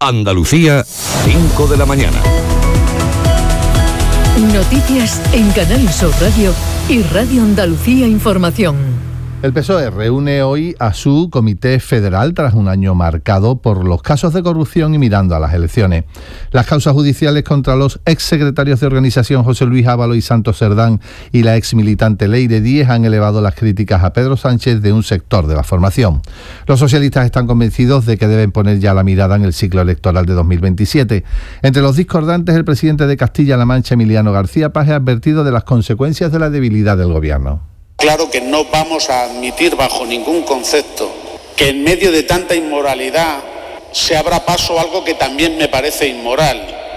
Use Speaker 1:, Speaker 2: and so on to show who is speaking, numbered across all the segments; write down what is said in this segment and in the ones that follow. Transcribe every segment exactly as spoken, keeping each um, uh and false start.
Speaker 1: Andalucía, cinco de la mañana.
Speaker 2: Noticias en Canal Sur Radio y Radio Andalucía Información.
Speaker 3: El P S O E reúne hoy a su comité federal tras un año marcado por los casos de corrupción y mirando a las elecciones. Las causas judiciales contra los exsecretarios de organización José Luis Ábalos y Santos Cerdán y la exmilitante Leire Díez han elevado las críticas a Pedro Sánchez de un sector de la formación. Los socialistas están convencidos de que deben poner ya la mirada en el ciclo electoral de dos mil veintisiete. Entre los discordantes, el presidente de Castilla-La Mancha, Emiliano García Paje, ha advertido de las consecuencias de la debilidad del gobierno.
Speaker 4: Claro que no vamos a admitir bajo ningún concepto que en medio de tanta inmoralidad se abra paso a algo que también me parece inmoral,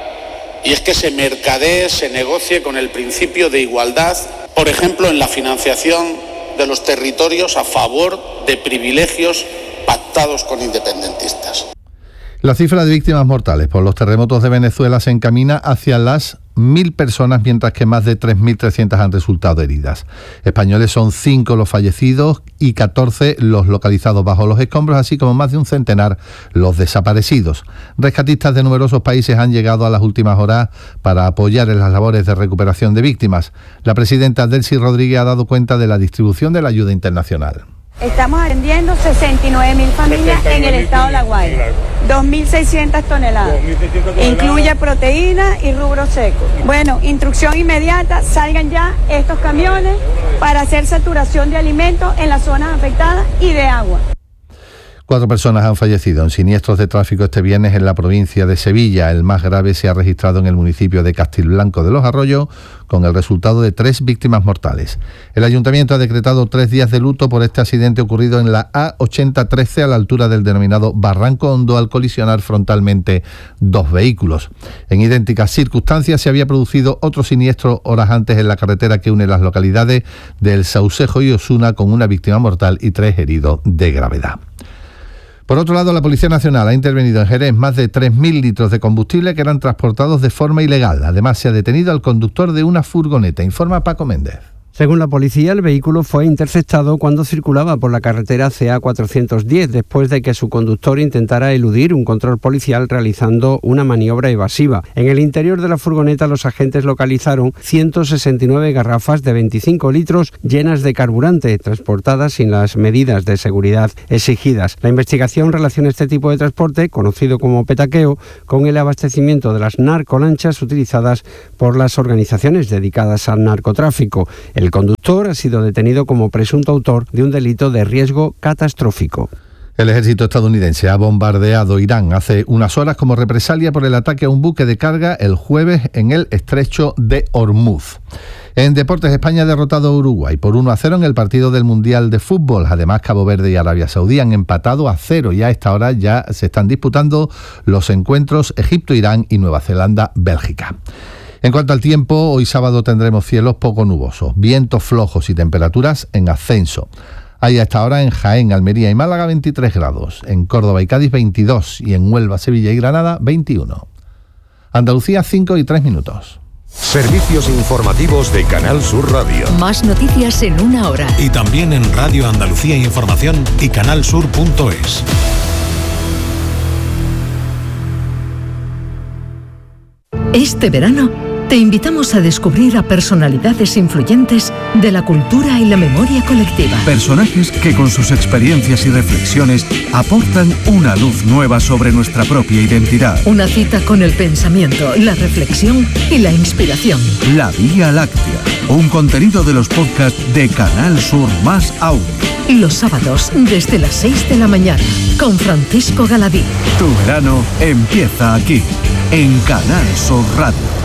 Speaker 4: y es que se mercadee, se negocie con el principio de igualdad, por ejemplo, en la financiación de los territorios a favor de privilegios pactados con independentistas.
Speaker 3: La cifra de víctimas mortales por los terremotos de Venezuela se encamina hacia las mil personas, mientras que más de tres mil trescientas han resultado heridas. Españoles son cinco los fallecidos y catorce los localizados bajo los escombros, así como más de un centenar los desaparecidos. Rescatistas de numerosos países han llegado a las últimas horas para apoyar en las labores de recuperación de víctimas. La presidenta Delcy Rodríguez ha dado cuenta de la distribución de la ayuda internacional.
Speaker 5: Estamos atendiendo sesenta y nueve mil familias en el estado de La Guaira, dos mil seiscientas toneladas, incluye proteína y rubros secos. Bueno, instrucción inmediata, salgan ya estos camiones para hacer saturación de alimentos en las zonas afectadas y de agua.
Speaker 3: Cuatro personas han fallecido en siniestros de tráfico este viernes en la provincia de Sevilla. El más grave se ha registrado en el municipio de Castilblanco de los Arroyos, con el resultado de tres víctimas mortales. El ayuntamiento ha decretado tres días de luto por este accidente ocurrido en la A ochenta trece a la altura del denominado Barranco Hondo, al colisionar frontalmente dos vehículos. En idénticas circunstancias se había producido otro siniestro horas antes en la carretera que une las localidades del Saucejo y Osuna, con una víctima mortal y tres heridos de gravedad. Por otro lado, la Policía Nacional ha intervenido en Jerez más de tres mil litros de combustible que eran transportados de forma ilegal. Además, se ha detenido al conductor de una furgoneta, informa Paco Méndez.
Speaker 6: Según la policía, el vehículo fue interceptado cuando circulaba por la carretera C A cuatrocientos diez, después de que su conductor intentara eludir un control policial realizando una maniobra evasiva. En el interior de la furgoneta, los agentes localizaron ciento sesenta y nueve garrafas de veinticinco litros llenas de carburante, transportadas sin las medidas de seguridad exigidas. La investigación relaciona este tipo de transporte, conocido como petaqueo, con el abastecimiento de las narcolanchas utilizadas por las organizaciones dedicadas al narcotráfico. El El conductor ha sido detenido como presunto autor de un delito de riesgo catastrófico.
Speaker 3: El ejército estadounidense ha bombardeado Irán hace unas horas como represalia por el ataque a un buque de carga el jueves en el estrecho de Hormuz. En deportes, España ha derrotado a Uruguay por uno a cero en el partido del Mundial de Fútbol. Además, Cabo Verde y Arabia Saudí han empatado a cero y a esta hora ya se están disputando los encuentros Egipto-Irán y Nueva Zelanda-Bélgica. En cuanto al tiempo, hoy sábado tendremos cielos poco nubosos, vientos flojos y temperaturas en ascenso. Hay a esta hora en Jaén, Almería y Málaga veintitrés grados, en Córdoba y Cádiz veintidós y en Huelva, Sevilla y Granada veintiuno. Andalucía cinco y tres minutos.
Speaker 1: Servicios informativos de Canal Sur Radio.
Speaker 2: Más noticias en una hora.
Speaker 7: Y también en Radio Andalucía Información y canalsur punto es.
Speaker 2: Este verano te invitamos a descubrir a personalidades influyentes de la cultura y la memoria colectiva.
Speaker 8: Personajes que con sus experiencias y reflexiones aportan una luz nueva sobre nuestra propia identidad.
Speaker 2: Una cita con el pensamiento, la reflexión y la inspiración.
Speaker 8: La Vía Láctea, un contenido de los podcasts de Canal Sur Más Audio.
Speaker 2: Los sábados desde las seis de la mañana con Francisco Galadí.
Speaker 8: Tu verano empieza aquí, en Canal Sur Radio.